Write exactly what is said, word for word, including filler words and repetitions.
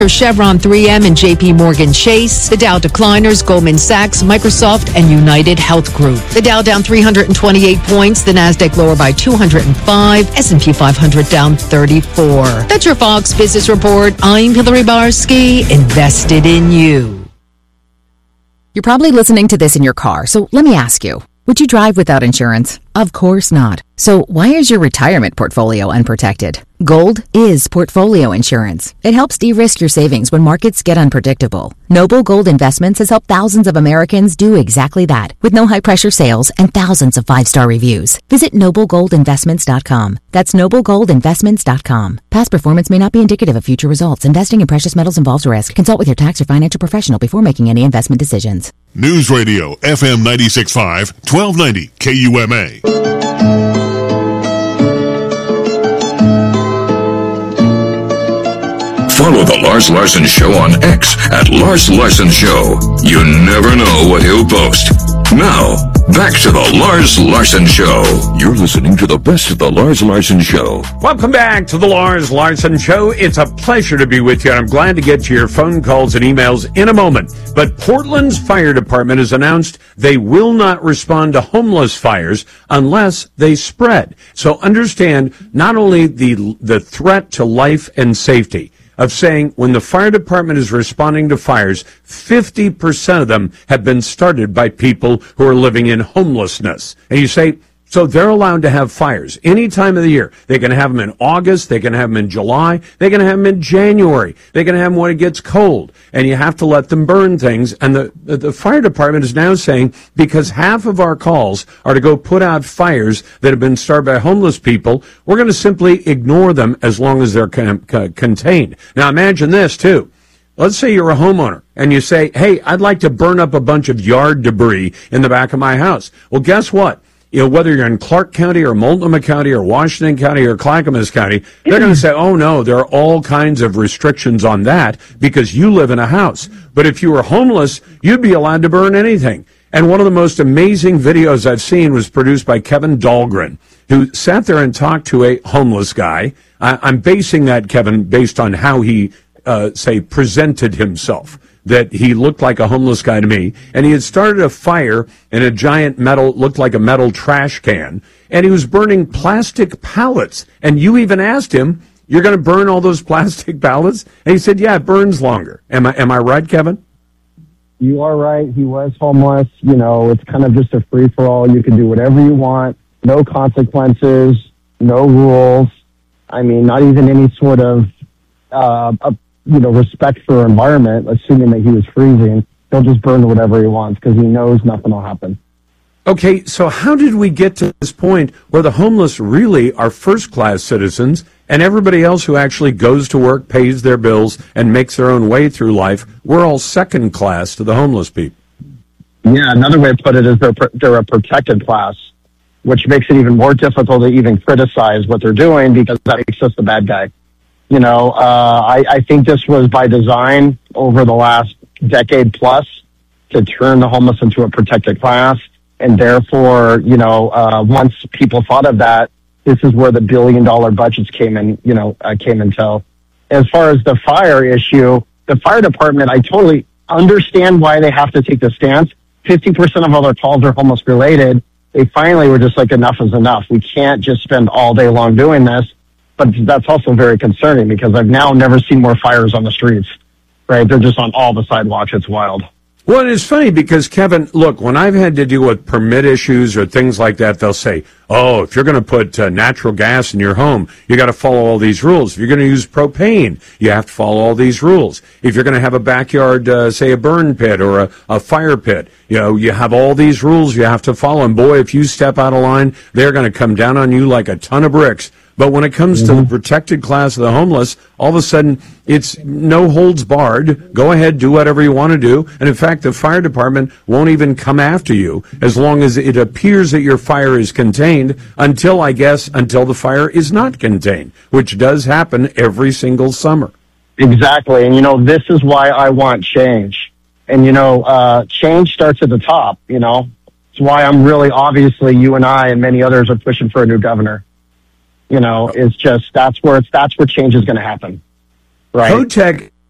Chevron, three M, and J P Morgan Chase. The Dow decliners, Goldman Sachs, Microsoft, and United Health Group. The Dow down three hundred twenty-eight points. The Nasdaq lower by two hundred five. S and P five hundred down thirty-four. That's your Fox Business Report. I'm Hillary Barsky, invested in you. You're probably listening to this in your car, so let me ask you. Would you drive without insurance? Of course not. So why is your retirement portfolio unprotected? Gold is portfolio insurance. It helps de-risk your savings when markets get unpredictable. Noble Gold Investments has helped thousands of Americans do exactly that, with no high-pressure sales and thousands of five-star reviews. Visit noble gold investments dot com. That's noble gold investments dot com. Past performance may not be indicative of future results. Investing in precious metals involves risk. Consult with your tax or financial professional before making any investment decisions. News Radio, F M ninety-six point five, twelve ninety K U M A. Follow The Lars Larson Show on X at Lars Larson Show. You never know what he'll post. Now, back to The Lars Larson Show. You're listening to the best of The Lars Larson Show. Welcome back to The Lars Larson Show. It's a pleasure to be with you, and I'm glad to get to your phone calls and emails in a moment. But Portland's fire department has announced they will not respond to homeless fires unless they spread. So understand not only the the threat to life and safety of saying when the fire department is responding to fires, fifty percent of them have been started by people who are living in homelessness. And you say, so they're allowed to have fires any time of the year. They can have them in August. They can have them in July. They can have them in January. They can have them when it gets cold. And you have to let them burn things. And the, the fire department is now saying because half of our calls are to go put out fires that have been started by homeless people, we're going to simply ignore them as long as they're con- con- contained. Now imagine this too. Let's say you're a homeowner and you say, hey, I'd like to burn up a bunch of yard debris in the back of my house. Well, guess what? You know, whether you're in Clark County or Multnomah County or Washington County or Clackamas County, they're going to say, oh, no, there are all kinds of restrictions on that because you live in a house. But if you were homeless, you'd be allowed to burn anything. And one of the most amazing videos I've seen was produced by Kevin Dahlgren, who sat there and talked to a homeless guy. I, I'm basing that, Kevin, based on how he, uh, say, presented himself. That he looked like a homeless guy to me, and he had started a fire in a giant metal, looked like a metal trash can, and he was burning plastic pallets. And you even asked him, you're going to burn all those plastic pallets? And he said, yeah, it burns longer. Am I, am I right, Kevin? You are right. He was homeless. You know, it's kind of just a free-for-all. You can do whatever you want. No consequences, no rules. I mean, not even any sort of, uh, a you know, respect for environment, assuming that he was freezing. He'll just burn whatever he wants because he knows nothing will happen. Okay, so how did we get to this point where the homeless really are first-class citizens and everybody else who actually goes to work, pays their bills, and makes their own way through life, we're all second-class to the homeless people? Yeah, another way to put it is they're, they're a protected class, which makes it even more difficult to even criticize what they're doing because that makes us the bad guy. You know, uh, I, I think this was by design over the last decade plus to turn the homeless into a protected class. And therefore, you know, uh, once people thought of that, this is where the billion dollar budgets came in, you know, uh, came in tow. As far as the fire issue, the fire department, I totally understand why they have to take the stance. fifty percent of all their calls are homeless related. They finally were just like, enough is enough. We can't just spend all day long doing this. But that's also very concerning because I've now never seen more fires on the streets, right? They're just on all the sidewalks. It's wild. Well, it's funny because, Kevin, look, when I've had to deal with permit issues or things like that, they'll say, oh, if you're going to put uh, natural gas in your home, you got to follow all these rules. If you're going to use propane, you have to follow all these rules. If you're going to have a backyard, uh, say a burn pit or a, a fire pit, you know, you have all these rules you have to follow. And boy, if you step out of line, they're going to come down on you like a ton of bricks. But when it comes mm-hmm. to the protected class of the homeless, all of a sudden it's no holds barred. Go ahead, do whatever you want to do. And in fact, the fire department won't even come after you as long as it appears that your fire is contained until, I guess, until the fire is not contained, which does happen every single summer. Exactly. And, you know, this is why I want change. And, you know, uh, change starts at the top, you know. It's why I'm really, obviously, you and I and many others are pushing for a new governor. You know, it's just, that's where it's, that's where change is going to happen. Right. Kotek